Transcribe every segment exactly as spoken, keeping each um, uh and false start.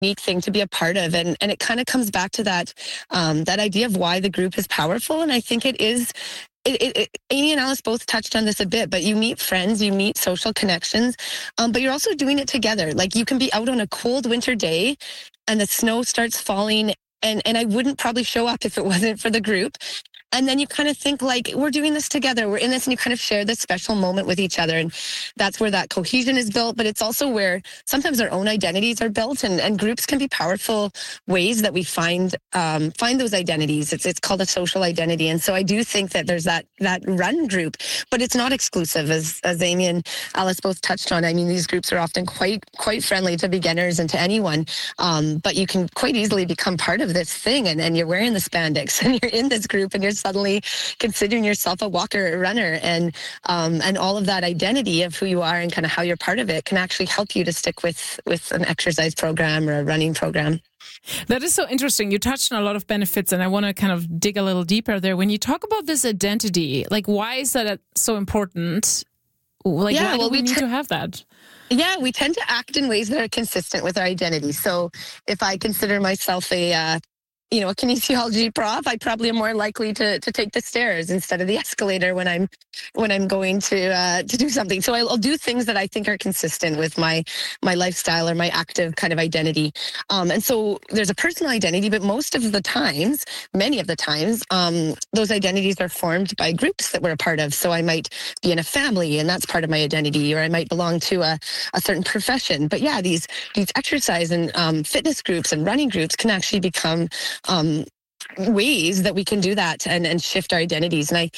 unique thing to be a part of. And, and it kind of comes back to that, um, that idea of why the group is powerful. And I think it is, It, it, it, Amy and Alice both touched on this a bit, but you meet friends, you meet social connections, um, but you're also doing it together. Like you can be out on a cold winter day and the snow starts falling, and, and I wouldn't probably show up if it wasn't for the group. And then you kind of think like, we're doing this together, we're in this, and you kind of share this special moment with each other. And that's where that cohesion is built. But it's also where sometimes our own identities are built, and, and groups can be powerful ways that we find um, find those identities. It's it's called a social identity. And so I do think that there's that that run group, but it's not exclusive, as as Amy and Alice both touched on. I mean, these groups are often quite quite friendly to beginners and to anyone. Um, but you can quite easily become part of this thing, and, and you're wearing the spandex and you're in this group and you're suddenly considering yourself a walker, a runner, and um, and all of that identity of who you are and kind of how you're part of it can actually help you to stick with with an exercise program or a running program. That is so interesting. You touched on a lot of benefits, and I want to kind of dig a little deeper there. When you talk about this identity, like why is that so important? Like yeah, why well, do we, we need t- to have that? Yeah, we tend to act in ways that are consistent with our identity. So if I consider myself a uh, you know, a kinesiology prof, I probably am more likely to to take the stairs instead of the escalator when I'm when I'm going to uh, to do something. So I'll, I'll do things that I think are consistent with my my lifestyle or my active kind of identity. Um, and so there's a personal identity, but most of the times, many of the times, um, those identities are formed by groups that we're a part of. So I might be in a family, and that's part of my identity, or I might belong to a, a certain profession. But yeah, these these exercise and um, fitness groups and running groups can actually become Um, ways that we can do that and, and shift our identities. And I,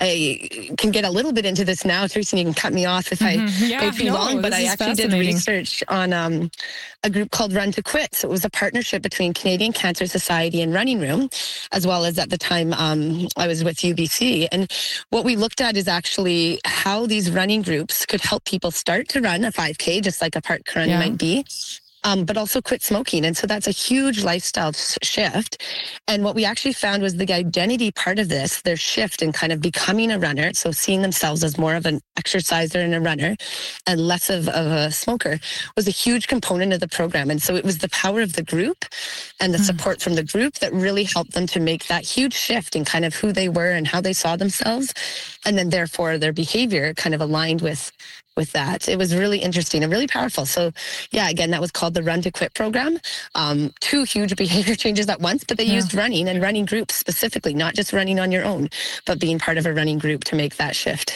I can get a little bit into this now. Tracy, you can cut me off if mm-hmm. I yeah, go too no, long, but I actually did research on um, a group called Run to Quit. So it was a partnership between Canadian Cancer Society and Running Room, as well as at the time um, I was with U B C. And what we looked at is actually how these running groups could help people start to run a five K, just like a park run yeah. might be. Um, but also quit smoking. And so that's a huge lifestyle shift. And what we actually found was the identity part of this, their shift in kind of becoming a runner, so seeing themselves as more of an exerciser and a runner and less of, of a smoker, was a huge component of the program. And so it was the power of the group and the mm. support from the group that really helped them to make that huge shift in kind of who they were and how they saw themselves. And then therefore their behavior kind of aligned with with that. It was really interesting and really powerful. So yeah, again, that was called the Run to Quit program. Um, two huge behavior changes at once, but they yeah. used running and running groups specifically, not just running on your own, but being part of a running group to make that shift.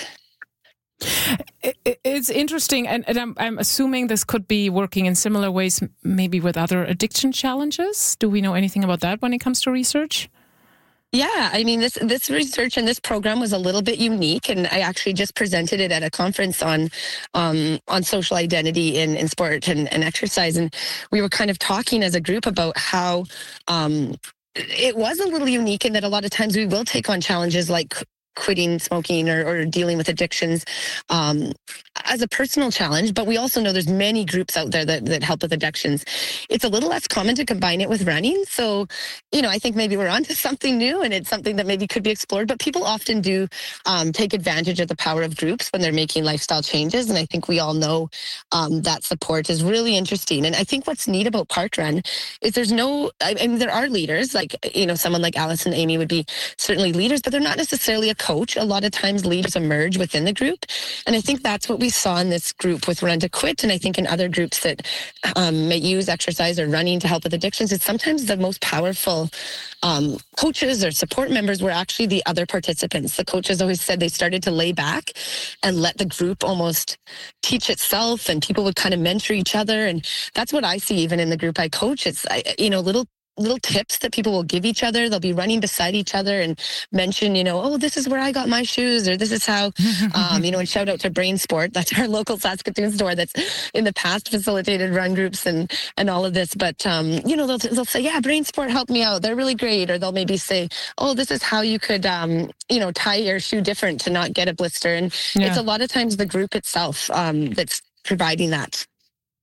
It's interesting, and, and I'm, I'm assuming this could be working in similar ways, maybe with other addiction challenges. Do we know anything about that when it comes to research? Yeah, I mean, this this research and this program was a little bit unique, and I actually just presented it at a conference on um, on social identity in, in sport and, and exercise. And we were kind of talking as a group about how um, it was a little unique in that a lot of times we will take on challenges like quitting smoking or, or dealing with addictions um, as a personal challenge, but we also know there's many groups out there that, that help with addictions. It's a little less common to combine it with running. So, you know, I think maybe we're onto something new, and it's something that maybe could be explored, but people often do um, take advantage of the power of groups when they're making lifestyle changes. And I think we all know um, that support is really interesting. And I think what's neat about Parkrun is there's no, I mean, there are leaders, like, you know, someone like Alice and Amy would be certainly leaders, but they're not necessarily a coach. A lot of times leaders emerge within the group. And I think that's what we saw in this group with Run to Quit. And I think in other groups that um, may use exercise or running to help with addictions, it's sometimes the most powerful um, coaches or support members were actually the other participants. The coaches always said they started to lay back and let the group almost teach itself, and people would kind of mentor each other. And that's what I see even in the group I coach. It's, I, you know, little little tips that people will give each other. They'll be running beside each other and mention, you know, oh, this is where I got my shoes, or this is how, um, you know, and shout out to Brain Sport. That's our local Saskatoon store that's in the past facilitated run groups and, and all of this. But, um, you know, they'll, they'll say, yeah, Brain Sport helped me out. They're really great. Or they'll maybe say, oh, this is how you could, um, you know, tie your shoe different to not get a blister. And yeah. It's a lot of times the group itself um, that's providing that.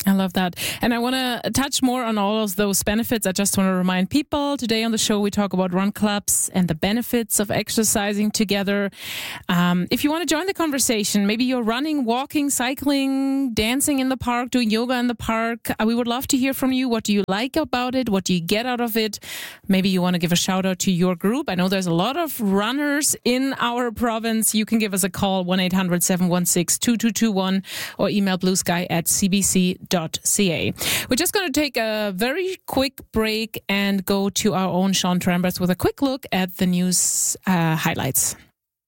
I love that. And I want to touch more on all of those benefits. I just want to remind people today on the show, we talk about run clubs and the benefits of exercising together. Um, if you want to join the conversation, maybe you're running, walking, cycling, dancing in the park, doing yoga in the park. Uh, we would love to hear from you. What do you like about it? What do you get out of it? Maybe you want to give a shout out to your group. I know there's a lot of runners in our province. You can give us a call, one eight hundred seven one six two two two one, or email bluesky at c b c dot c a. We're just going to take a very quick break and go to our own Sean Trambers with a quick look at the news uh, highlights.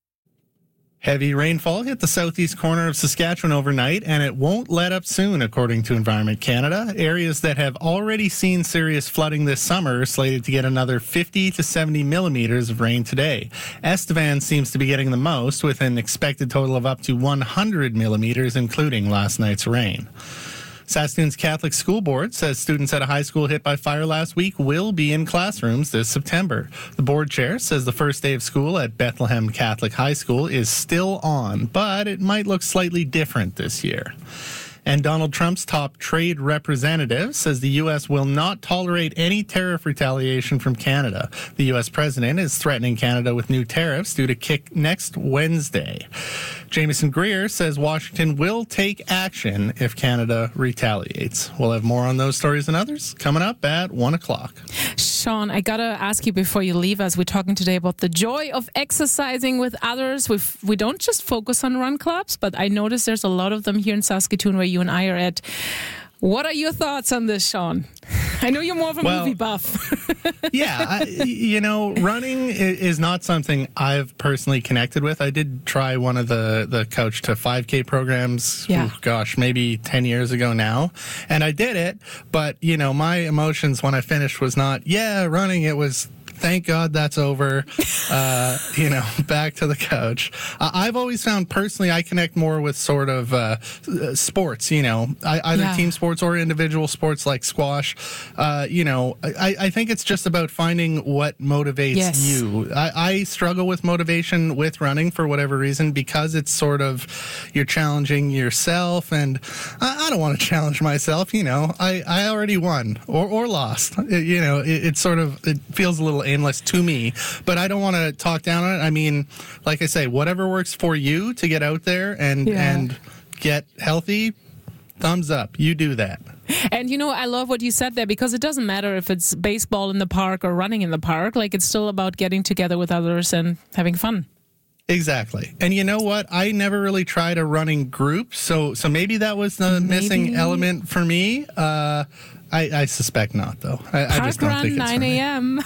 Heavy rainfall hit the southeast corner of Saskatchewan overnight, and it won't let up soon, according to Environment Canada. Areas that have already seen serious flooding this summer are slated to get another fifty to seventy millimeters of rain today. Estevan seems to be getting the most, with an expected total of up to one hundred millimeters, including last night's rain. Saskatoon's Catholic School Board says students at a high school hit by fire last week will be in classrooms this September. The board chair says the first day of school at Bethlehem Catholic High School is still on, but it might look slightly different this year. And Donald Trump's top trade representative says the U S will not tolerate any tariff retaliation from Canada. The U S president is threatening Canada with new tariffs due to kick next Wednesday. Jameson Greer says Washington will take action if Canada retaliates. We'll have more on those stories and others coming up at one o'clock. Sean, I got to ask you before you leave us, we're talking today about the joy of exercising with others. we we don't just focus on run clubs, but I notice there's a lot of them here in Saskatoon where you and I are at. What are your thoughts on this, Sean? I know you're more of a well, movie buff. yeah, I, you know, running is not something I've personally connected with. I did try one of the, the Couch to five K programs, yeah. oh, gosh, maybe ten years ago now. And I did it, but, you know, my emotions when I finished was not, yeah, running. It was, thank God that's over. Uh, you know, back to the couch. Uh, I've always found personally I connect more with sort of uh, sports, you know, I, either yeah. team sports or individual sports like squash. Uh, you know, I, I think it's just about finding what motivates yes. you. I, I struggle with motivation with running for whatever reason because it's sort of you're challenging yourself, and I, I don't want to challenge myself. You know, I, I already won or, or lost. It, you know, it, it's sort of it feels a little aimless to me, but I don't want to talk down on it. I mean, like I say, whatever works for you to get out there and yeah. and get healthy, thumbs up. You do that. And, you know, I love what you said there, because it doesn't matter if it's baseball in the park or running in the park. Like, it's still about getting together with others and having fun. Exactly. And you know what? I never really tried a running group, so so maybe that was the maybe. missing element for me. Uh, I, I suspect not, though. I, I just don't run, think it's nine a.m.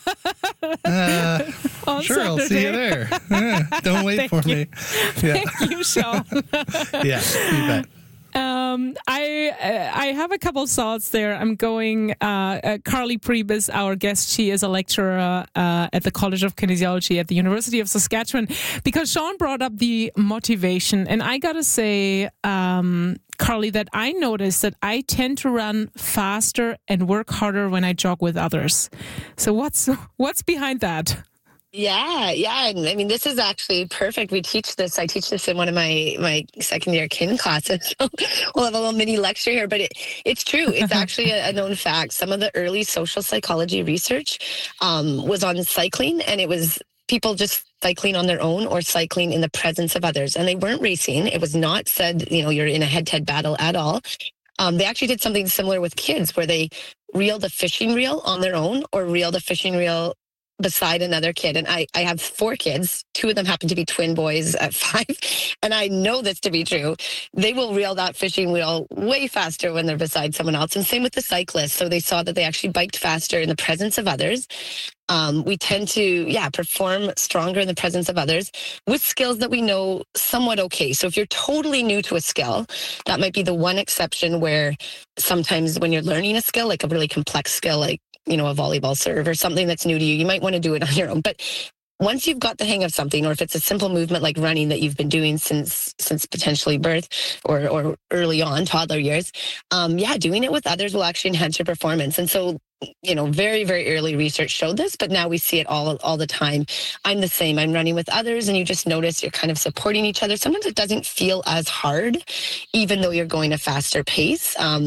uh, sure, Saturday. I'll see you there. Yeah, don't wait for you. me. Yeah. Thank you, Sean. Yeah, you bet. Um, I uh, I have a couple of thoughts there. I'm going, uh, uh, Carly Priebus, our guest, she is a lecturer uh, at the College of Kinesiology at the University of Saskatchewan, because Sean brought up the motivation. And I got to say, um, Carly, that I noticed that I tend to run faster and work harder when I jog with others. So what's what's behind that? Yeah, yeah. And I mean, this is actually perfect. We teach this. I teach this in one of my, my second year kin classes. So we'll have a little mini lecture here, but it, it's true. It's actually a, a known fact. Some of the early social psychology research um, was on cycling, and it was people just cycling on their own or cycling in the presence of others. And they weren't racing. It was not said, you know, you're in a head-to-head battle at all. Um, they actually did something similar with kids where they reeled a fishing reel on their own or reeled a fishing reel beside another kid. And I, I have four kids. Two of them happen to be twin boys at five. And I know this to be true. They will reel that fishing wheel way faster when they're beside someone else. And same with the cyclists. So they saw that they actually biked faster in the presence of others. Um, we tend to, yeah, perform stronger in the presence of others with skills that we know somewhat okay. So if you're totally new to a skill, that might be the one exception where sometimes when you're learning a skill, like a really complex skill, like, you know, a volleyball serve or something that's new to you, you might want to do it on your own. But once you've got the hang of something, or if it's a simple movement like running that you've been doing since since potentially birth or or early on, toddler years, um, yeah, doing it with others will actually enhance your performance. And so, you know, very, very early research showed this, but now we see it all all the time. I'm the same. I'm running with others, and you just notice you're kind of supporting each other. Sometimes it doesn't feel as hard, even though you're going a faster pace. Um,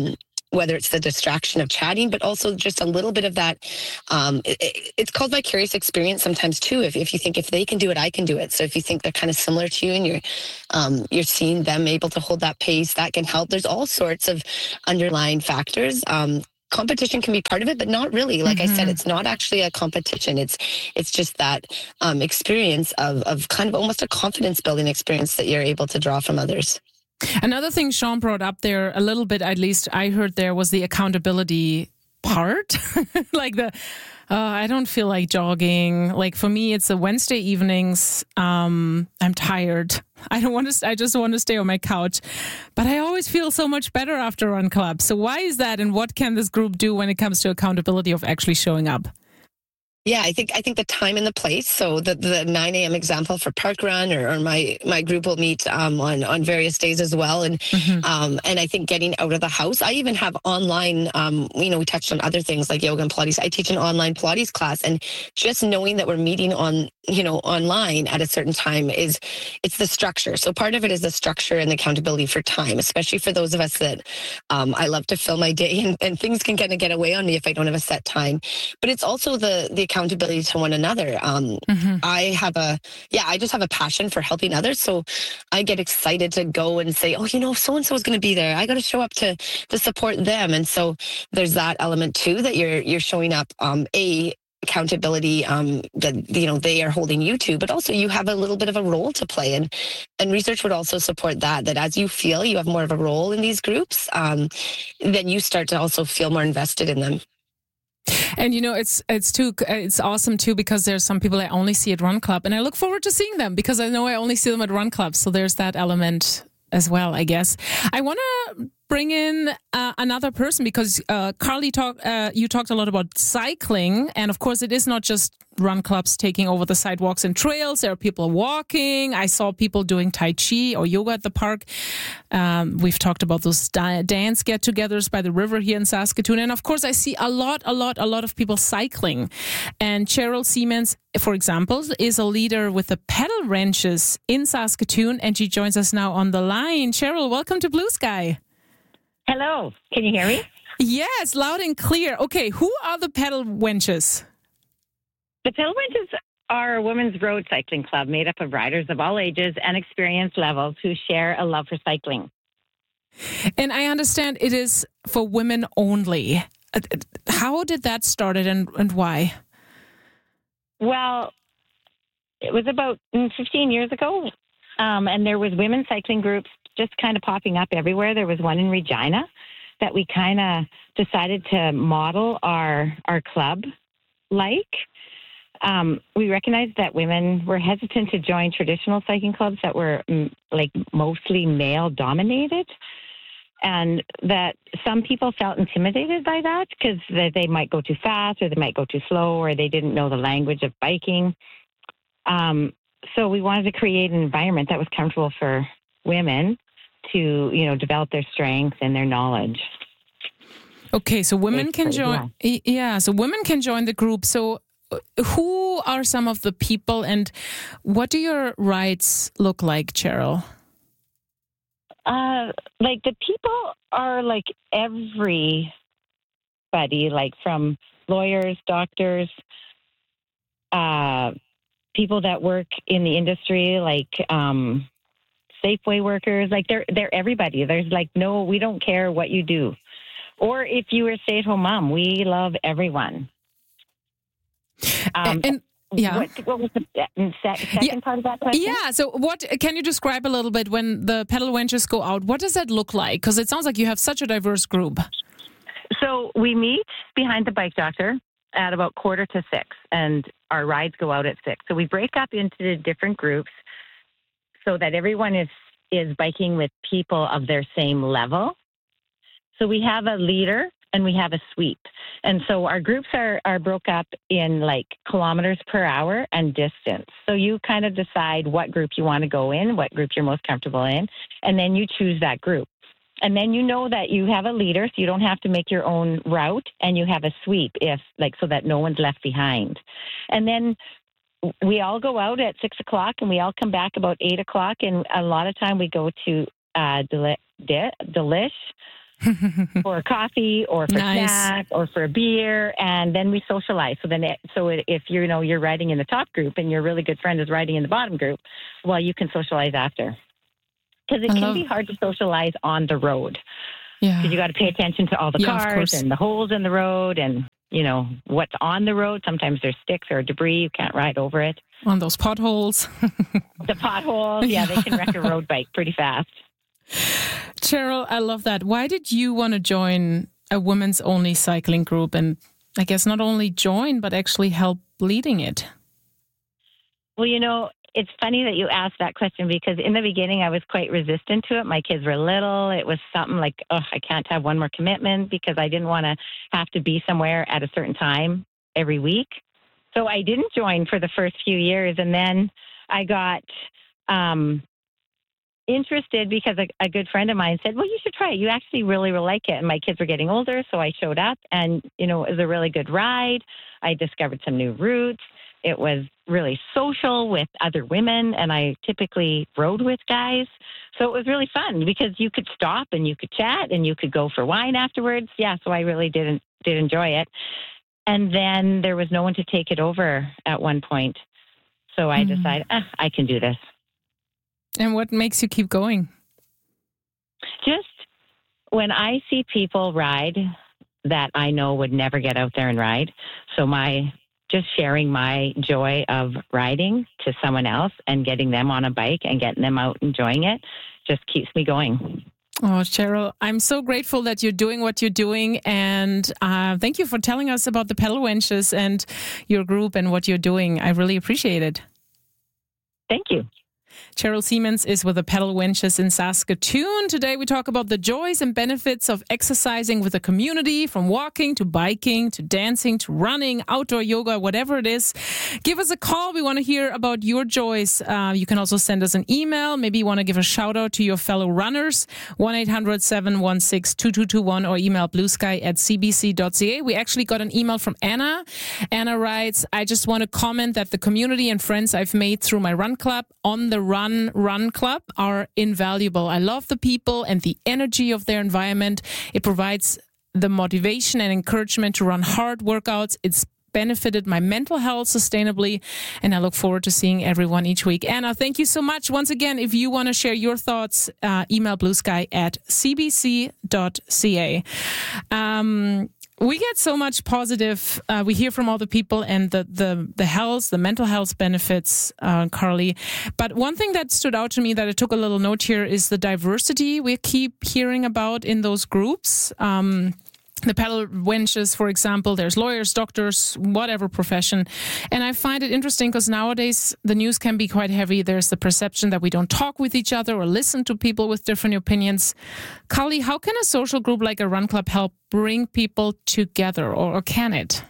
whether it's the distraction of chatting, but also just a little bit of that. Um, it, it's called vicarious experience sometimes too. If, if you think if they can do it, I can do it. So if you think they're kind of similar to you and you're um, you're seeing them able to hold that pace, that can help. There's all sorts of underlying factors. Um, competition can be part of it, but not really. Like mm-hmm. I said, it's not actually a competition. It's it's just that um, experience of of kind of almost a confidence building experience that you're able to draw from others. Another thing Sean brought up there a little bit, at least I heard there, was the accountability part. Like the, uh, I don't feel like jogging. Like for me, it's a Wednesday evenings. Um, I'm tired. I don't want to, I just want to stay on my couch, but I always feel so much better after Run Club. So why is that? And what can this group do when it comes to accountability of actually showing up? Yeah, I think I think the time and the place. So the, the nine a.m. example for Park Run, or, or my my group will meet um, on on various days as well. And mm-hmm. um, and I think getting out of the house. I even have online. Um, you know, we touched on other things like yoga and Pilates. I teach an online Pilates class, and just knowing that we're meeting on you know online at a certain time is it's the structure. So part of it is the structure and the accountability for time, especially for those of us that um, I love to fill my day, and, and things can kind of get away on me if I don't have a set time. But it's also the the accountability to one another. Um, mm-hmm. I have a, yeah, I just have a passion for helping others. So I get excited to go and say, oh, you know, so-and-so is going to be there. I got to show up to, to support them. And so there's that element too, that you're, you're showing up, um, a accountability, um, that, you know, they are holding you to, but also you have a little bit of a role to play. And, and research would also support that, that as you feel you have more of a role in these groups, um, then you start to also feel more invested in them. And you know, it's it's too it's awesome too, because there's some people I only see at Run Club, and I look forward to seeing them because I know I only see them at Run Club. So there's that element as well, I guess. I want to bring in uh, another person because uh, Carly talk uh, you talked a lot about cycling, and of course it is not just Run Clubs taking over the sidewalks and trails. There are people walking. I saw people doing Tai Chi or yoga at the park. Um, we've talked about those da- dance get-togethers by the river here in Saskatoon, and of course I see a lot, a lot, a lot of people cycling. And Cheryl Siemens, for example, is a leader with the pedal wrenches in Saskatoon, and she joins us now on the line. Cheryl, welcome to Blue Sky. Hello, can you hear me? Yes, loud and clear. Okay, who are the pedal wenches? The pedal wenches are a women's road cycling club made up of riders of all ages and experience levels who share a love for cycling. And I understand it is for women only. How did that start and, and why? Well, it was about fifteen years ago, um, and there was women's cycling groups just kind of popping up everywhere. There was one in Regina that we kind of decided to model our our club like. Um, we recognized that women were hesitant to join traditional cycling clubs that were mm, like mostly male dominated, and that some people felt intimidated by that because they, they might go too fast or they might go too slow or they didn't know the language of biking. Um, so we wanted to create an environment that was comfortable for women to, you know, develop their strength and their knowledge. Okay, so women can join. Yeah. yeah, so women can join the group. So who are some of the people and what do your rides look like, Cheryl? Uh, like the people are like everybody, like from lawyers, doctors, uh, people that work in the industry, like um, Safeway workers, like they're they're everybody. There's like no, we don't care what you do, or if you were a stay-at-home mom, we love everyone. Um, and, and yeah, what, what was the second yeah. part of that question? Yeah. So, what can you describe a little bit when the pedal wenches go out? What does that look like? Because it sounds like you have such a diverse group. So we meet behind the Bike Doctor at about quarter to six, and our rides go out at six. So we break up into different groups so that everyone is is biking with people of their same level. So we have a leader and we have a sweep. And so our groups are, are broke up in like kilometers per hour and distance. So you kind of decide what group you want to go in, what group you're most comfortable in, and then you choose that group. And then you know that you have a leader, so you don't have to make your own route, and you have a sweep if like so that no one's left behind. And then we all go out at six o'clock and we all come back about eight o'clock. And a lot of time we go to uh, Deli- De- Delish for a coffee or for Nice. a snack or for a beer, and then we socialize. So then, it, so if you know you're riding in the top group and your really good friend is riding in the bottom group, well, you can socialize after. Because it I can love- be hard to socialize on the road. Yeah. Because you got to pay attention to all the Yeah, of cars course. and the holes in the road and, you know, what's on the road. Sometimes there's sticks or debris. You can't ride over it. On those potholes. The potholes, yeah, they can wreck a road bike pretty fast. Cheryl, I love that. Why did you want to join a women's only cycling group? And I guess not only join, but actually help leading it? Well, you know, it's funny that you asked that question because in the beginning I was quite resistant to it. My kids were little. It was something like, oh, I can't have one more commitment because I didn't want to have to be somewhere at a certain time every week. So I didn't join for the first few years. And then I got um, interested because a, a good friend of mine said, well, you should try it. You actually really will like it. And my kids were getting older. So I showed up and, you know, it was a really good ride. I discovered some new routes. It was really social with other women, and I typically rode with guys. So it was really fun because you could stop and you could chat and you could go for wine afterwards. Yeah, so I really did, did enjoy it. And then there was no one to take it over at one point. So I Mm. decided, ah, I can do this. And what makes you keep going? Just when I see people ride that I know would never get out there and ride. So my just sharing my joy of riding to someone else and getting them on a bike and getting them out enjoying it just keeps me going. Oh, Cheryl, I'm so grateful that you're doing what you're doing. And uh, thank you for telling us about the Pedal Wenches and your group and what you're doing. I really appreciate it. Thank you. Cheryl Siemens is with the Pedal Wenches in Saskatoon. Today we talk about the joys and benefits of exercising with a community, from walking to biking to dancing to running, outdoor yoga, whatever it is. Give us a call. We want to hear about your joys. Uh, you can also send us an email. Maybe you want to give a shout out to your fellow runners. one eight hundred seven one six two two two one or email bluesky at c b c dot c a. We actually got an email from Anna. Anna writes, I just want to comment that the community and friends I've made through my run club on the Run Run Club are invaluable. I love the people and the energy of their environment. It provides the motivation and encouragement to run hard workouts. It's benefited my mental health sustainably, and I look forward to seeing everyone each week. Anna, thank you so much. Once again, if you want to share your thoughts, uh, email bluesky at c b c dot c a. Um, We get so much positive. Uh, we hear from all the people and the the the health, the mental health benefits, uh, Carly. But one thing that stood out to me that I took a little note here is the diversity we keep hearing about in those groups. Um, The Pedal Wenches, for example, there's lawyers, doctors, whatever profession. And I find it interesting because nowadays the news can be quite heavy. There's the perception that we don't talk with each other or listen to people with different opinions. Carly, how can a social group like a run club help bring people together, or, or can it?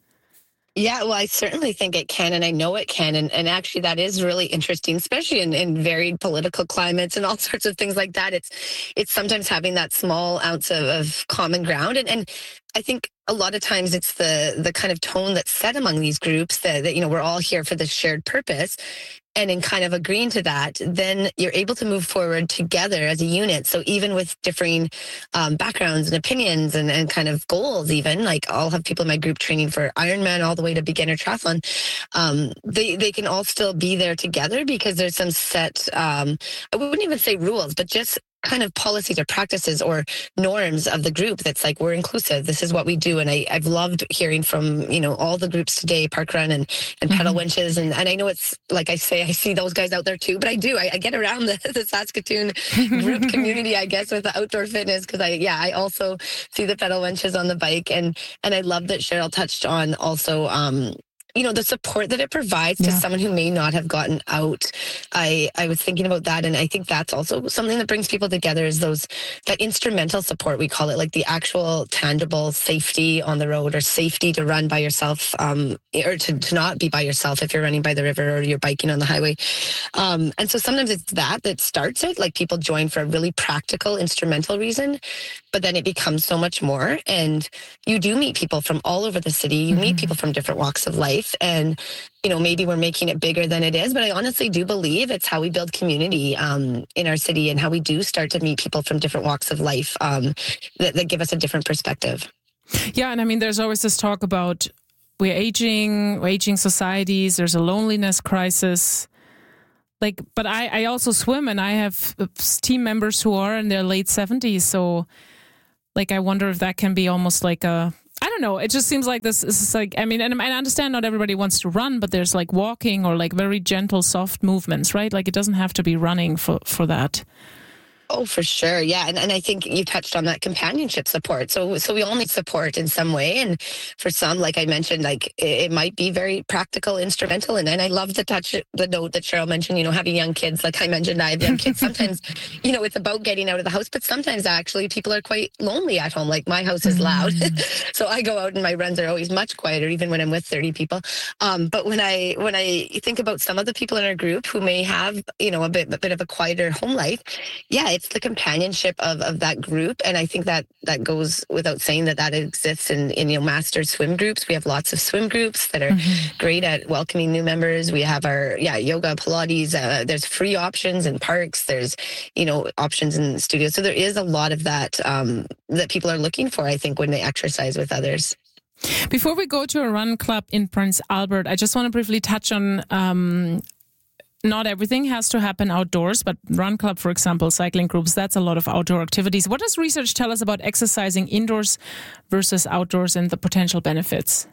Yeah, well, I certainly think it can, and I know it can. And, and actually, that is really interesting, especially in, in varied political climates and all sorts of things like that. It's it's sometimes having that small ounce of, of common ground. And, and I think a lot of times it's the the kind of tone that's set among these groups that, that, you know, we're all here for this shared purpose. And in kind of agreeing to that, then you're able to move forward together as a unit. So even with differing um, backgrounds and opinions and, and kind of goals, even like I'll have people in my group training for Ironman all the way to beginner triathlon. Um, they, they can all still be there together because there's some set, um, I wouldn't even say rules, but just kind of policies or practices or norms of the group that's like, we're inclusive. This is what we do. And I, I've loved hearing from, you know, all the groups today, Parkrun and, and Pedal Mm-hmm. Wenches. And, and I know it's like I say, I see those guys out there too, but I do. I, I get around the, the Saskatoon group community, I guess, with the outdoor fitness. Cause I, yeah, I also see the Pedal Wenches on the bike. And, and I love that Cheryl touched on also, um, you know, the support that it provides to Yeah. someone who may not have gotten out. I, I was thinking about that. And I think that's also something that brings people together is those, that instrumental support, we call it, like the actual tangible safety on the road or safety to run by yourself, um, or to, to not be by yourself if you're running by the river or you're biking on the highway. Um, and so sometimes it's that that starts it, like people join for a really practical instrumental reason. but then it becomes so much more. And you do meet people from all over the city. You mm-hmm. meet people from different walks of life. And, you know, maybe we're making it bigger than it is, but I honestly do believe it's how we build community um, in our city, and how we do start to meet people from different walks of life um, that, that give us a different perspective. Yeah. And I mean, there's always this talk about we're aging, we're aging societies. There's a loneliness crisis. Like, but I, I also swim, and I have team members who are in their late seventies. So, like, I wonder if that can be almost like a, I don't know. It just seems like this is like, I mean, and I understand not everybody wants to run, but there's like walking or like very gentle, soft movements, right? Like, it doesn't have to be running for, for that. Oh, for sure. Yeah. And and I think you touched on that companionship support. So so we all need support in some way. And for some, like I mentioned, like it, it might be very practical, instrumental. And, and I love the touch, the note that Cheryl mentioned, you know, having young kids. Like I mentioned, I have young kids. Sometimes, you know, it's about getting out of the house, but sometimes actually people are quite lonely at home. Like my house is loud. So I go out and my runs are always much quieter, even when I'm with thirty people. Um, but when I when I think about some of the people in our group who may have, you know, a bit, a bit of a quieter home life, yeah, it's the companionship of, of that group. And I think that that goes without saying that that exists in, in, you know, master swim groups. We have lots of swim groups that are mm-hmm. great at welcoming new members. We have our, yeah, yoga, Pilates, uh, there's free options in parks. There's, you know, options in studios. So there is a lot of that, um, that people are looking for, I think, when they exercise with others. Before we go to a run club in Prince Albert, I just want to briefly touch on, um, not everything has to happen outdoors, but Run Club, for example, cycling groups, that's a lot of outdoor activities. What does research tell us about exercising indoors versus outdoors and the potential benefits?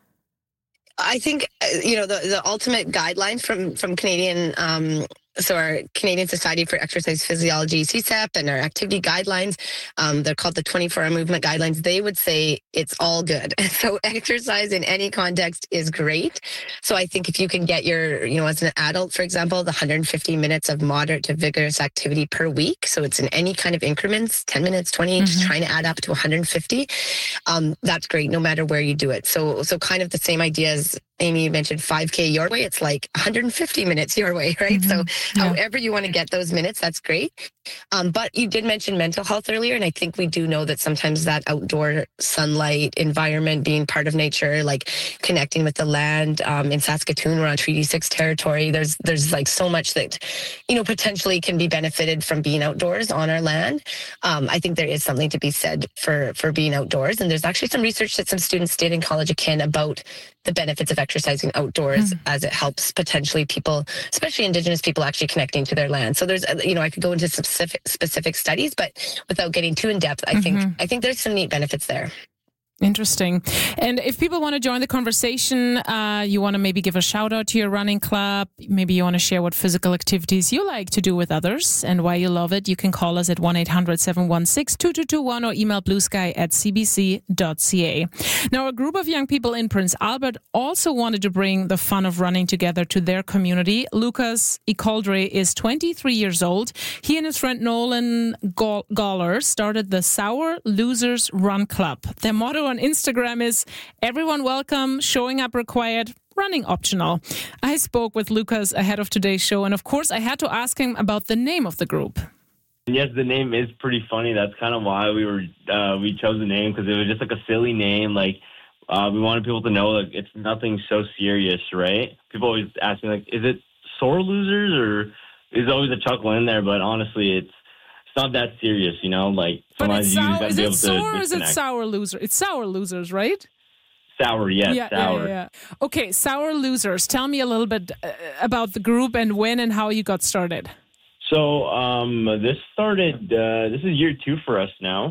I think, you know, the, the ultimate guidelines from, from Canadian, um, so our Canadian Society for Exercise Physiology, C S E P, and our activity guidelines, um, they're called the twenty-four hour movement guidelines. They would say it's all good. So exercise in any context is great. So I think if you can get your, you know, as an adult, for example, the one hundred fifty minutes of moderate to vigorous activity per week. So it's in any kind of increments, ten minutes, twenty, mm-hmm. just trying to add up to one hundred fifty. Um, that's great, no matter where you do it. So, so kind of the same idea as Amy, you mentioned five K your way. It's like one hundred fifty minutes your way, right? Mm-hmm. So yeah. However you want to get those minutes, that's great. Um, but you did mention mental health earlier, and I think we do know that sometimes that outdoor sunlight environment, being part of nature, like connecting with the land. Um, in Saskatoon, we're on Treaty Six territory. There's there's like so much that, you know, potentially can be benefited from being outdoors on our land. Um, I think there is something to be said for for being outdoors, and there's actually some research that some students did in College of Kin about the benefits of exercising outdoors mm. as it helps potentially people, especially Indigenous people, actually connecting to their land. So there's, you know, I could go into specific specific studies, but without getting too in depth, I mm-hmm. think I think there's some neat benefits there. Interesting. And if people want to join the conversation, uh, you want to maybe give a shout out to your running club, maybe you want to share what physical activities you like to do with others and why you love it, you can call us at one eight hundred seven one six two two two one or email bluesky at c b c dot c a. Now, a group of young people in Prince Albert also wanted to bring the fun of running together to their community. Lucas Icaldre is twenty-three years old. He and his friend Nolan Galler started the Sour Losers Run Club. Their motto on Instagram is everyone welcome, showing up required, running optional. I spoke with Lucas ahead of today's show, and of course I had to ask him about the name of the group. Yes, the name is pretty funny. That's kind of why we were uh, we chose the name, because it was just like a silly name. Like uh, we wanted people to know like it's nothing so serious, right? People always ask me like, is it sore losers, or there's always a chuckle in there, but honestly, it's It's not that serious, you know, like sometimes you just gotta be able to Is it sour or is it disconnect. sour loser? It's sour losers, right? Sour, yes, yeah, sour. Yeah, yeah, yeah. Okay, Sour Losers. Tell me a little bit uh, about the group and when and how you got started. So um, this started, uh, this is year two for us now.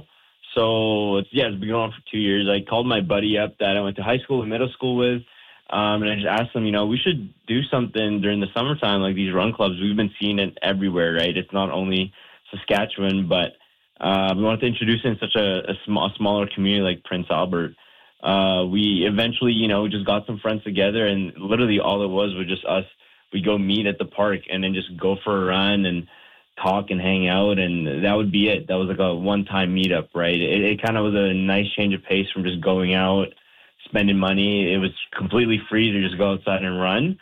So it's, yeah, it's been going on for two years. I called my buddy up that I went to high school and middle school with, um, and I just asked him, you know, we should do something during the summertime, like these run clubs. We've been seeing it everywhere, right? It's not only Saskatchewan, but uh, we wanted to introduce it in such a, a, sm- a smaller community like Prince Albert. Uh, we eventually, you know, just got some friends together, and literally all it was was just us. We go meet at the park and then just go for a run and talk and hang out, and that would be it. That was like a one-time meetup, right? It, it kind of was a nice change of pace from just going out, spending money. It was completely free to just go outside and run.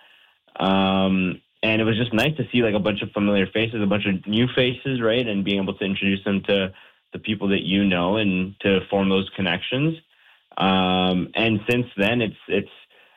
Um, And it was just nice to see like a bunch of familiar faces, a bunch of new faces, right? And being able to introduce them to the people that you know and to form those connections. Um, and since then, it's it's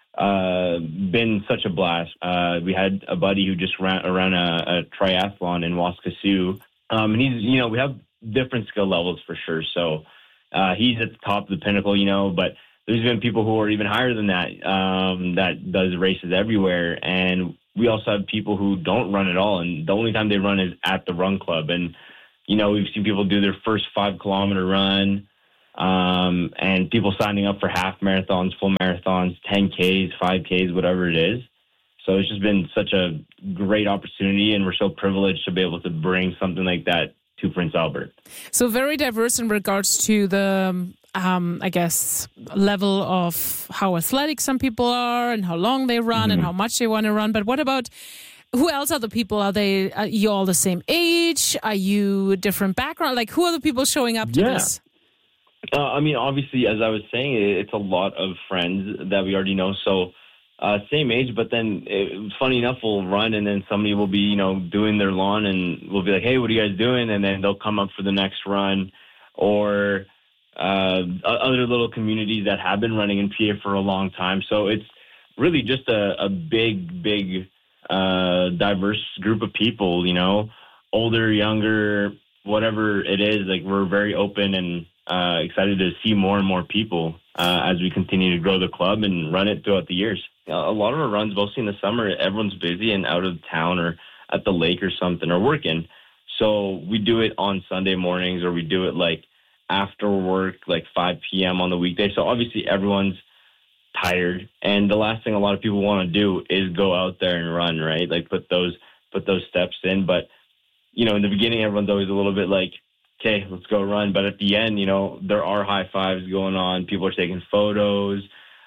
uh, been such a blast. Uh, we had a buddy who just ran around a, a triathlon in Waskesiu. Um, and he's, you know, we have different skill levels for sure. So uh, he's at the top of the pinnacle, you know, but there's been people who are even higher than that, um, that does races everywhere. And we also have people who don't run at all. And the only time they run is at the run club. And, you know, we've seen people do their first five kilometer run, um, and people signing up for half marathons, full marathons, ten Ks, five Ks, whatever it is. So it's just been such a great opportunity, and we're so privileged to be able to bring something like that to Prince Albert. So very diverse in regards to the, um, I guess, level of how athletic some people are and how long they run mm-hmm. and how much they want to run. But what about, who else are the people? Are they, are you all the same age? Are you different background? Like, who are the people showing up to yeah. this? Uh, I mean, obviously, as I was saying, it's a lot of friends that we already know. So uh, same age, but then it, funny enough, we'll run and then somebody will be, you know, doing their lawn and we'll be like, hey, what are you guys doing? And then they'll come up for the next run. Or uh, other little communities that have been running in P A for a long time. So it's really just a, a big, big, uh, diverse group of people, you know, older, younger, whatever it is. Like, we're very open and uh, excited to see more and more people uh, as we continue to grow the club and run it throughout the years. A lot of our runs, mostly in the summer, everyone's busy and out of town or at the lake or something or working. So we do it on Sunday mornings, or we do it like after work, like five p.m. on the weekday. So obviously everyone's tired. And the last thing a lot of people want to do is go out there and run, right? Like put those, put those steps in. But, you know, in the beginning, everyone's always a little bit like, okay, let's go run. But at the end, you know, there are high fives going on. People are taking photos.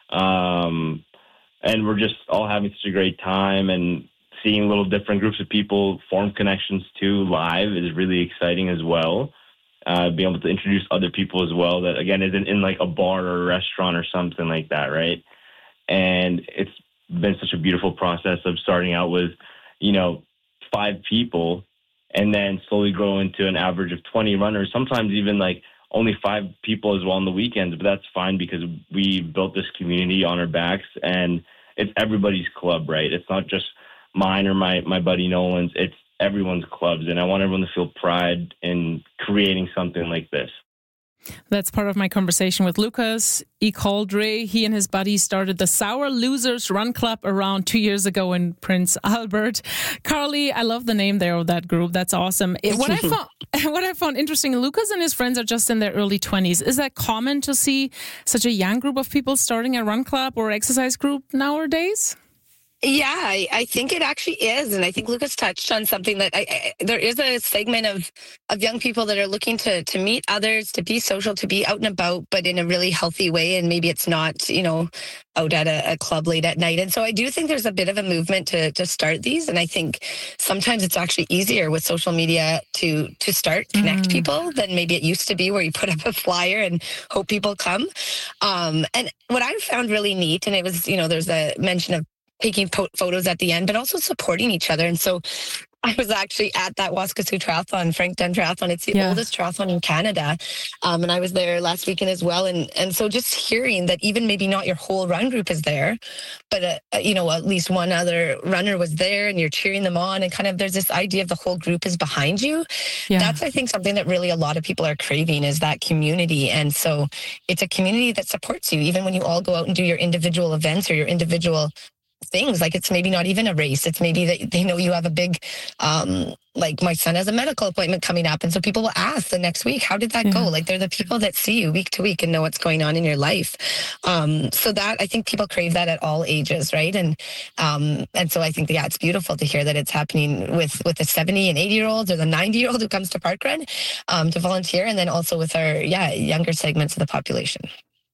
Um, and we're just all having such a great time, and seeing little different groups of people form connections too live is really exciting as well. Uh, being able to introduce other people as well that, again, isn't in like a bar or a restaurant or something like that, right? And it's been such a beautiful process of starting out with, you know, five people and then slowly grow into an average of twenty runners, sometimes even like only five people as well on the weekends, but that's fine because we built this community on our backs, and it's everybody's club, right? It's not just mine or my, my buddy Nolan's, it's everyone's clubs. And I want everyone to feel pride in creating something like this. That's part of my conversation with Lucas Icaldre. He and his buddies started the Sour Losers Run Club around two years ago in Prince Albert. Carly, I love the name there of that group. That's awesome. It, what I found, what I found interesting, Lucas and his friends are just in their early twenties. Is that common to see such a young group of people starting a run club or exercise group nowadays? Yeah, I, I think it actually is. And I think Lucas touched on something that I, I, there is a segment of, of young people that are looking to, to meet others, to be social, to be out and about, but in a really healthy way. And maybe it's not, you know, out at a, a club late at night. And so I do think there's a bit of a movement to, to start these. And I think sometimes it's actually easier with social media to, to start, connect mm. people than maybe it used to be, where you put up a flyer and hope people come. Um, and what I found really neat, and it was, you know, there's a mention of taking po- photos at the end, but also supporting each other. And so I was actually at that Waskesiu Triathlon, Frank Dunn Triathlon. It's the yeah. oldest triathlon in Canada. Um, and I was there last weekend as well. And and so just hearing that even maybe not your whole run group is there, but, uh, you know, at least one other runner was there and you're cheering them on, and kind of there's this idea of the whole group is behind you. Yeah. That's, I think, something that really a lot of people are craving, is that community. And so it's a community that supports you, even when you all go out and do your individual events or your individual things. Like, it's maybe not even a race. It's maybe that they know you have a big, um, like my son has a medical appointment coming up. And so people will ask the next week, how did that yeah. go? Like, they're the people that see you week to week and know what's going on in your life. Um, so that, I think people crave that at all ages. Right. And, um, and so I think, yeah, it's beautiful to hear that it's happening with, with the seventy and eighty year olds or the ninety year old who comes to Parkrun, um, to volunteer. And then also with our, yeah, younger segments of the population.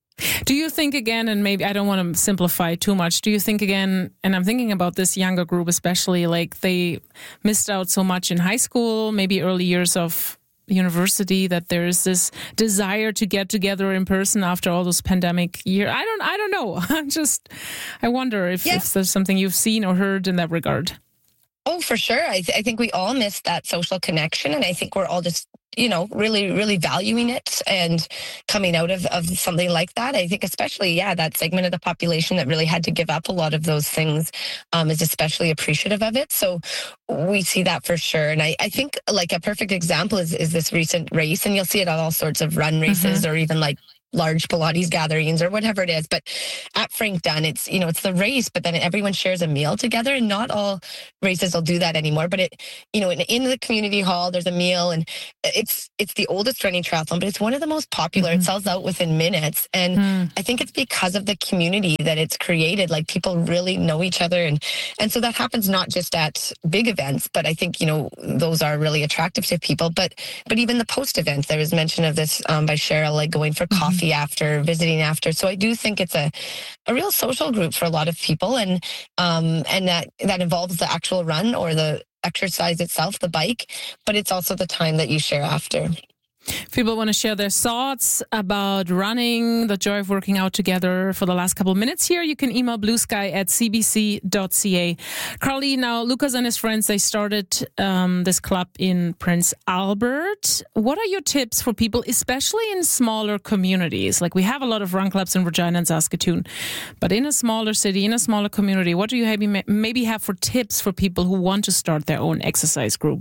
Do you think again, and maybe I don't want to simplify too much, do you think again, and I'm thinking about this younger group especially, like they missed out so much in high school, maybe early years of university, that there's this desire to get together in person after all those pandemic years? I don't, I don't know. I'm just, I wonder if, yeah. if there's something you've seen or heard in that regard. Oh, for sure. I, th- I think we all miss that social connection. And I think we're all just you know, really, really valuing it and coming out of, of something like that. I think especially, yeah, that segment of the population that really had to give up a lot of those things um, is especially appreciative of it. So we see that for sure. And I, I think like a perfect example is, is this recent race, and you'll see it at all sorts of run races mm-hmm. or even like large Pilates gatherings or whatever it is. But at Frank Dunn, it's, you know, it's the race, but then everyone shares a meal together, and not all races will do that anymore. But it, you know, in, in the community hall, there's a meal, and it's, it's the oldest running triathlon, but it's one of the most popular. Mm-hmm. It sells out within minutes. And mm. I think it's because of the community that it's created. Like people really know each other. And, and so that happens not just at big events, but I think, you know, those are really attractive to people. But, but even the post events, there was mention of this um, by Cheryl, like going for mm-hmm. coffee after, visiting after. So I do think it's a, a real social group for a lot of people, and um, and that, that involves the actual run or the exercise itself, the bike, but it's also the time that you share after. If people want to share their thoughts about running, the joy of working out together for the last couple of minutes here, you can email bluesky at c b c dot c a. Carly, now Lucas and his friends, they started um, this club in Prince Albert. What are your tips for people, especially in smaller communities? Like we have a lot of run clubs in Regina and Saskatoon, but in a smaller city, in a smaller community, what do you maybe have for tips for people who want to start their own exercise group?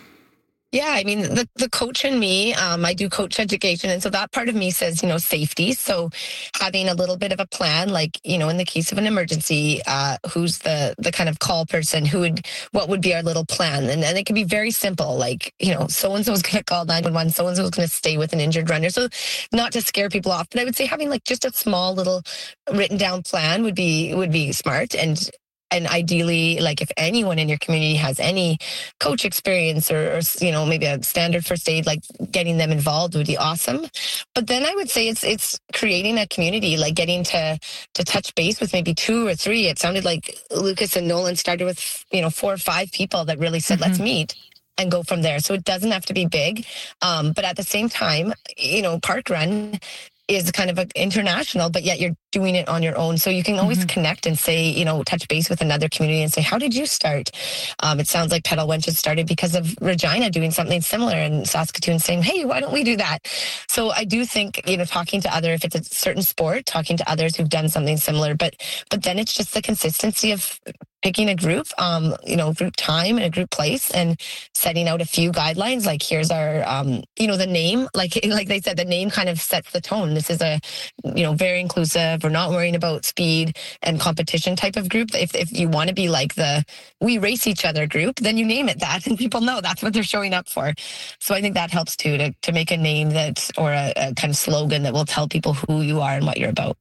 Yeah, I mean, the, the coach in me, um, I do coach education. And so that part of me says, you know, safety. So having a little bit of a plan, like, you know, in the case of an emergency, uh, who's the, the kind of call person, who would, what would be our little plan? And then it can be very simple, like, you know, so-and-so is going to call nine one one, so-and-so is going to stay with an injured runner. So not to scare people off, but I would say having like just a small little written down plan would be, would be smart. And And ideally, like if anyone in your community has any coach experience or, or, you know, maybe a standard first aid, like getting them involved would be awesome. But then I would say it's it's creating a community, like getting to to touch base with maybe two or three. It sounded like Lucas and Nolan started with, you know, four or five people that really said, mm-hmm. let's meet and go from there. So it doesn't have to be big. Um, but at the same time, you know, Park Run is kind of a international, but yet you're doing it on your own. So you can always mm-hmm. connect and say, you know, touch base with another community and say, how did you start? Um, it sounds like Pedal Wenches started because of Regina doing something similar, and Saskatoon saying, hey, why don't we do that? So I do think, you know, talking to other, if it's a certain sport, talking to others who've done something similar, but, but then it's just the consistency of picking a group, um, you know, group time and a group place, and setting out a few guidelines. Like here's our, um, you know, the name, like, like they said, the name kind of sets the tone. This is a, you know, very inclusive. We're not worrying about speed and competition type of group. If if you want to be like the we race each other group, then you name it that, and people know that's what they're showing up for. So I think that helps too, to, to make a name that, or a, a kind of slogan that will tell people who you are and what you're about.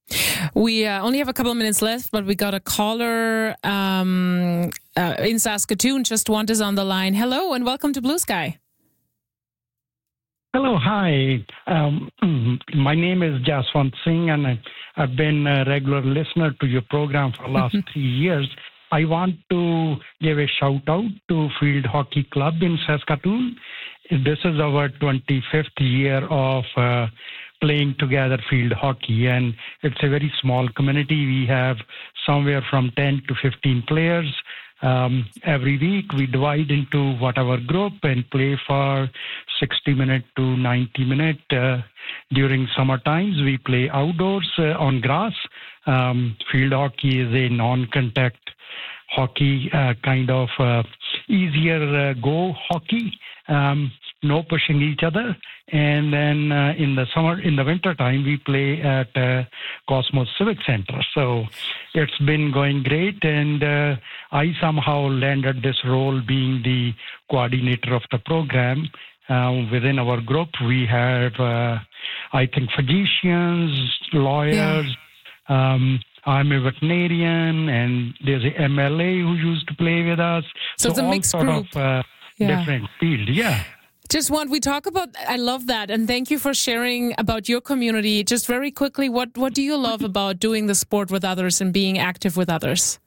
We uh, only have a couple of minutes left, but we got a caller um, uh, in Saskatoon. Just one is on the line. Hello and welcome to Blue Sky. Hello, hi. Um, my name is Jaswant Singh, and I, I've been a regular listener to your program for the last three years. I want to give a shout out to Field Hockey Club in Saskatoon. This is our twenty-fifth year of uh, playing together field hockey, and it's a very small community. We have somewhere from ten to fifteen players. Um, every week we divide into whatever group and play for sixty minute to ninety minute. Uh, during summer times we play outdoors uh, on grass. Um, field hockey is a non-contact hockey, uh, kind of uh, easier uh, go hockey. Um, no pushing each other. And then uh, in the summer, in the winter time, we play at uh, Cosmos Civic Center. So it's been going great. And uh, I somehow landed this role being the coordinator of the program. Uh, within our group, we have, uh, I think, physicians, lawyers. Yeah. Um, I'm a veterinarian, and there's a M L A who used to play with us. So, so it's a all mixed sort group. Of, uh, yeah. Different field, yeah. Just want we talk about. I love that, and thank you for sharing about your community. Just very quickly, what what do you love about doing the sport with others and being active with others?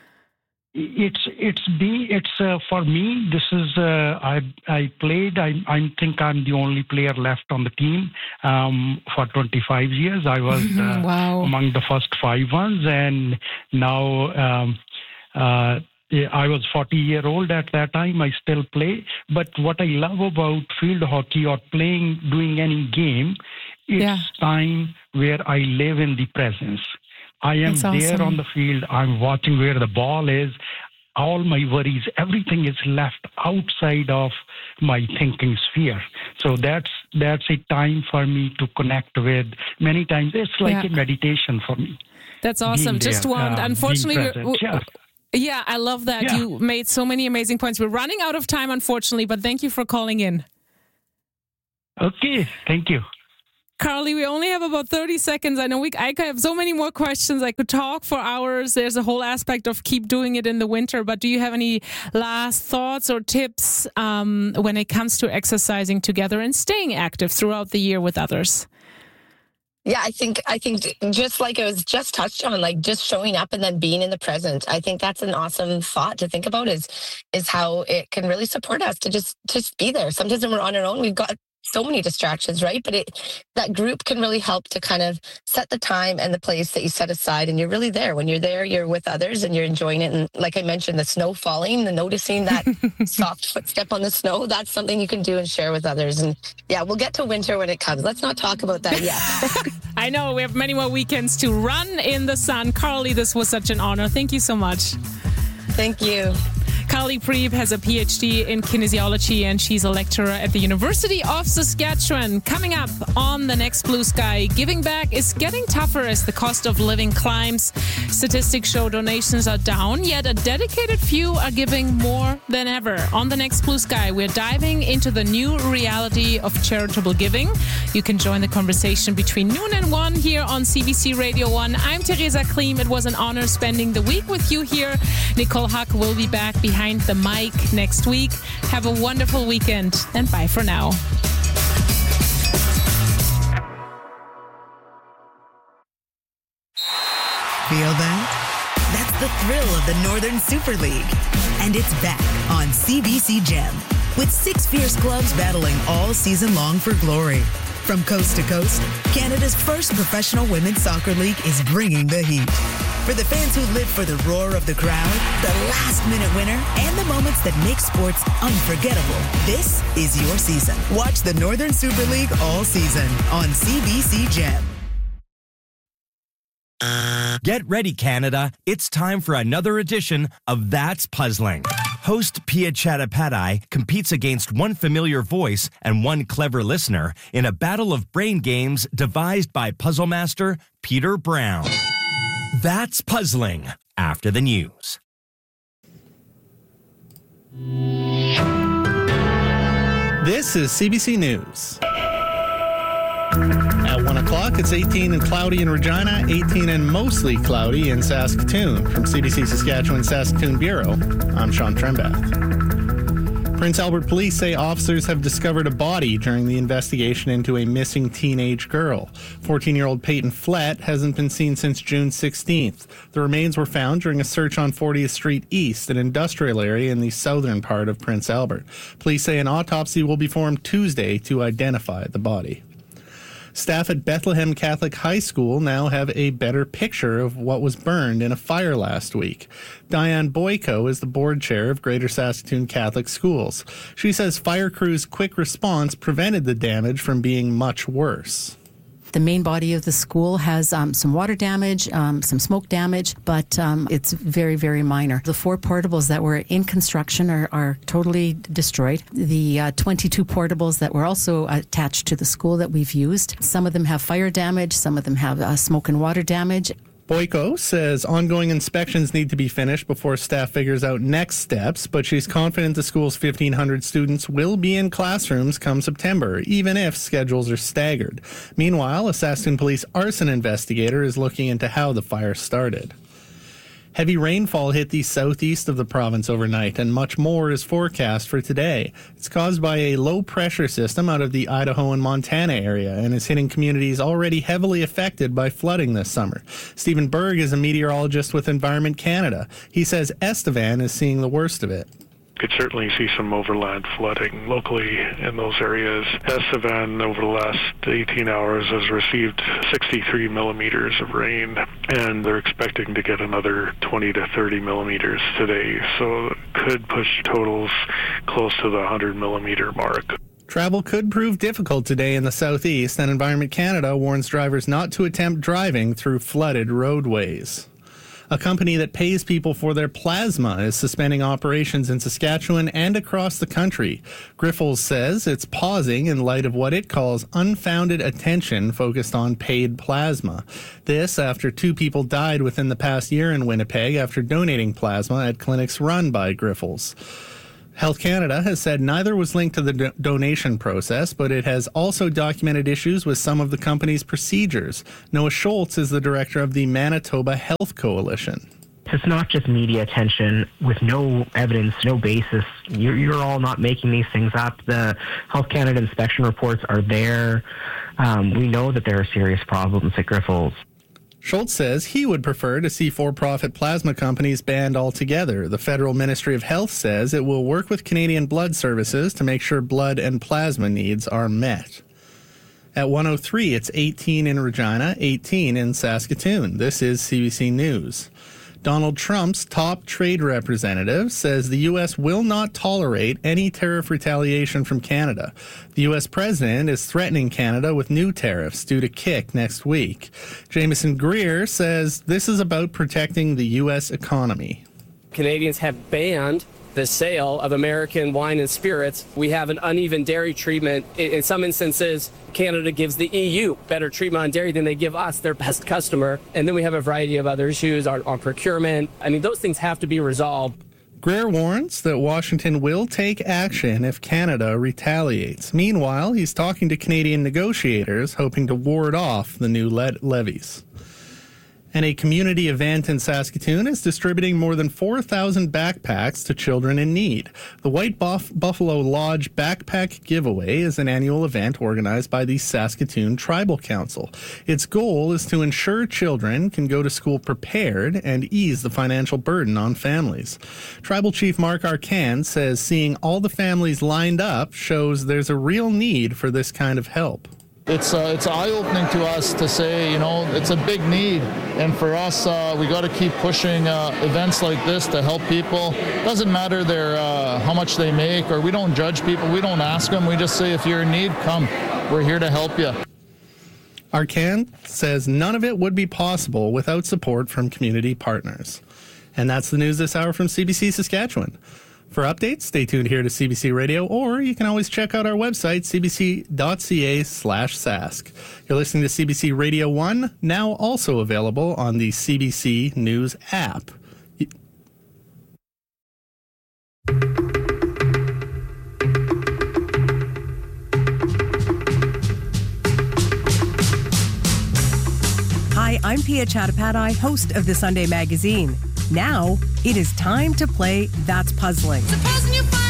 It's it's be it's uh, for me. This is uh, I I played. I I think I'm the only player left on the team um, for twenty-five years. I was uh, wow. among the first five ones, and now. Um, uh, Yeah, I was forty year old at that time. I still play. But what I love about field hockey or playing, doing any game, it's Yeah. time where I live in the presence. I am That's there awesome. on the field. I'm watching where the ball is. All my worries, everything is left outside of my thinking sphere. So that's that's a time for me to connect with. Many times it's like Yeah. a meditation for me. That's awesome. Being Just there, one. uh, Unfortunately, being we're, present. Yeah. yeah, I love that. Yeah. You made so many amazing points. We're running out of time, unfortunately, but thank you for calling in. Okay, thank you. Carly, we only have about thirty seconds. I know we, I could have so many more questions. I could talk for hours. There's a whole aspect of keep doing it in the winter. But do you have any last thoughts or tips um, when it comes to exercising together and staying active throughout the year with others? Yeah, I think I think just like it was just touched on, like just showing up and then being in the present. I think that's an awesome thought to think about. Is is how it can really support us to just just be there. Sometimes when we're on our own, we've got so many distractions, right? But it that group can really help to kind of set the time and the place that you set aside, and you're really there. When you're there, you're with others and you're enjoying it. And like I mentioned, the snow falling, the noticing that soft footstep on the snow, that's something you can do and share with others. And yeah, we'll get to winter when it comes. Let's not talk about that yet. I know we have many more weekends to run in the sun. Carly, this was such an honor. Thank you so much. Thank you. Carly Prieb has a P H D in kinesiology and she's a lecturer at the University of Saskatchewan. Coming up on the next Blue Sky, giving back is getting tougher as the cost of living climbs. Statistics show donations are down, yet a dedicated few are giving more than ever. On the next Blue Sky, we're diving into the new reality of charitable giving. You can join the conversation between noon and one here on C B C Radio one. I'm Teresa Klim. It was an honor spending the week with you here. Nicole Huck will be back behind the mic next week. Have a wonderful weekend and bye for now. Feel that? That's the thrill of the Northern Super League. And it's back on C B C Gem with six fierce clubs battling all season long for glory. From coast to coast, Canada's first professional women's soccer league is bringing the heat. For the fans who live for the roar of the crowd, the last-minute winner, and the moments that make sports unforgettable, this is your season. Watch the Northern Super League all season on C B C Gem. Get ready, Canada. It's time for another edition of That's Puzzling. Host Pia Chattopadhyay competes against one familiar voice and one clever listener in a battle of brain games devised by puzzle master Peter Brown. That's Puzzling, after the news. This is C B C News. At one o'clock, it's eighteen and cloudy in Regina, eighteen and mostly cloudy in Saskatoon. From C B C Saskatchewan Saskatoon Bureau, I'm Sean Trembath. Prince Albert police say officers have discovered a body during the investigation into a missing teenage girl. fourteen-year-old Peyton Flett hasn't been seen since June sixteenth. The remains were found during a search on fortieth Street East, an industrial area in the southern part of Prince Albert. Police say an autopsy will be formed Tuesday to identify the body. Staff at Bethlehem Catholic High School now have a better picture of what was burned in a fire last week. Diane Boyko is the board chair of Greater Saskatoon Catholic Schools. She says fire crews' quick response prevented the damage from being much worse. The main body of the school has um, some water damage, um, some smoke damage, but um, it's very, very minor. The four portables that were in construction are, are totally destroyed. The uh, twenty-two portables that were also attached to the school that we've used, some of them have fire damage, some of them have uh, smoke and water damage. Boyko says ongoing inspections need to be finished before staff figures out next steps, but she's confident the school's fifteen hundred students will be in classrooms come September, even if schedules are staggered. Meanwhile, a Saskatoon Police arson investigator is looking into how the fire started. Heavy rainfall hit the southeast of the province overnight, and much more is forecast for today. It's caused by a low-pressure system out of the Idaho and Montana area and is hitting communities already heavily affected by flooding this summer. Stephen Berg is a meteorologist with Environment Canada. He says Estevan is seeing the worst of it. Could certainly see some overland flooding locally in those areas. Estevan over the last eighteen hours has received sixty-three millimeters of rain, and they're expecting to get another twenty to thirty millimeters today, so it could push totals close to the one hundred millimeter mark. Travel could prove difficult today in the southeast, and Environment Canada warns drivers not to attempt driving through flooded roadways. A company that pays people for their plasma is suspending operations in Saskatchewan and across the country. Grifols says it's pausing in light of what it calls unfounded attention focused on paid plasma. This after two people died within the past year in Winnipeg after donating plasma at clinics run by Grifols. Health Canada has said neither was linked to the do- donation process, but it has also documented issues with some of the company's procedures. Noah Schultz is the director of the Manitoba Health Coalition. It's not just media attention with no evidence, no basis. You're, you're all not making these things up. The Health Canada inspection reports are there. Um, we know that there are serious problems at Grifols. Schultz says he would prefer to see for-profit plasma companies banned altogether. The Federal Ministry of Health says it will work with Canadian Blood Services to make sure blood and plasma needs are met. At one oh three, it's eighteen in Regina, eighteen in Saskatoon. This is C B C News. Donald Trump's top trade representative says the U S will not tolerate any tariff retaliation from Canada. The U S president is threatening Canada with new tariffs due to K I C next week. Jameson Greer says this is about protecting the U S economy. Canadians have banned the sale of American wine and spirits. We have an uneven dairy treatment. In some instances, Canada gives the E U better treatment on dairy than they give us, their best customer. And then we have a variety of other issues on, on procurement. I mean, those things have to be resolved. Greer warns that Washington will take action if Canada retaliates. Meanwhile, he's talking to Canadian negotiators, hoping to ward off the new le- levies. And a community event in Saskatoon is distributing more than four thousand backpacks to children in need. The White Buff- Buffalo Lodge Backpack Giveaway is an annual event organized by the Saskatoon Tribal Council. Its goal is to ensure children can go to school prepared and ease the financial burden on families. Tribal Chief Mark Arcand says seeing all the families lined up shows there's a real need for this kind of help. It's uh, it's eye-opening to us to say, you know, it's a big need. And for us, uh, we got to keep pushing uh, events like this to help people. Doesn't matter their uh, how much they make, or we don't judge people. We don't ask them. We just say, if you're in need, come. We're here to help you. Arcand says none of it would be possible without support from community partners. And that's the news this hour from C B C Saskatchewan. For updates, stay tuned here to C B C Radio, or you can always check out our website, cbc.ca slash sask. You're listening to C B C Radio one, now also available on the C B C News app. Hi, I'm Pia Chattopadhyay, host of the Sunday Magazine. Now, it is time to play That's Puzzling. Supposing you find